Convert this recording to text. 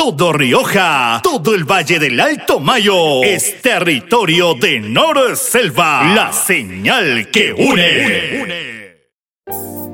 todo Rioja, todo el Valle del Alto Mayo es territorio de Norselva, la señal que une.